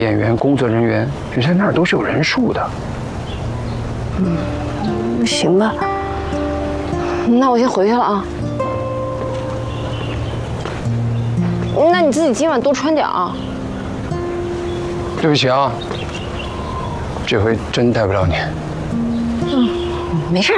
演员、工作人员，你在那儿都是有人数的。 行吧，那我先回去了啊。那你自己今晚多穿点啊。 对不起啊，这回真带不了你。 没事。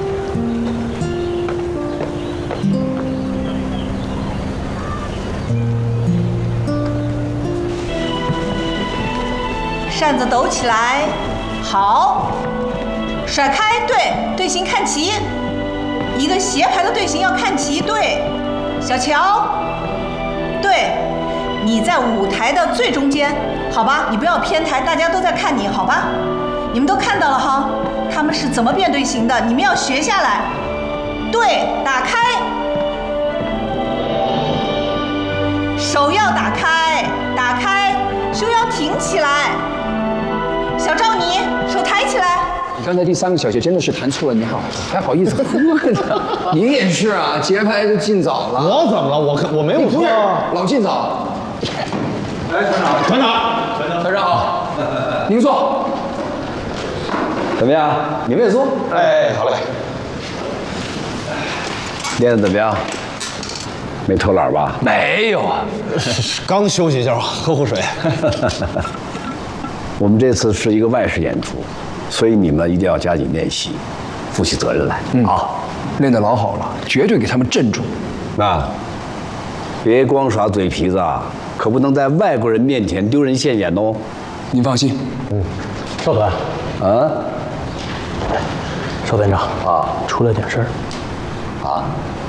扇子抖起来，好，甩开，对，队形看齐，一个斜排的队形要看齐，对，小乔，对，你在舞台的最中间，好吧，你不要偏台，大家都在看你，好吧，你们都看到了哈，他们是怎么变队形的，你们要学下来，对，打开，手要打开，打开，胸要挺起来。小赵，你手抬起来。 你刚才第3个小节真的是弹错了，你好，还好意思喝呢？你也是啊，节拍就进早了。 我怎么了？我没有错啊， 老进早。 哎，团长好， 您坐。 怎么样？你们也坐。 哎，好嘞。 练得怎么样？没偷懒吧？ 没有啊， 刚休息一下，喝口水。 我们这次是一个外事演出，所以你们一定要加紧练习，负起责任来啊！ 练得老好了，绝对给他们镇住。 那别光耍嘴皮子啊，可不能在外国人面前丢人现眼哦。 您放心。 少团， 啊， 邵团长啊， 出了点事儿。 啊，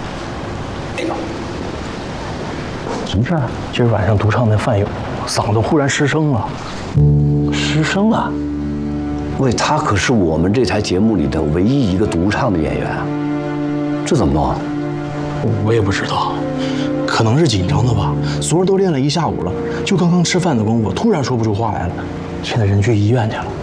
什么事儿？今儿晚上独唱那范友嗓子忽然失声了。失声了？ 喂，他可是我们这台节目里的唯一一个独唱的演员啊，这怎么弄啊？ 我也不知道，可能是紧张的吧。所有人都练了一下午了，就刚刚吃饭的功夫，突然说不出话来了。现在人去医院去了。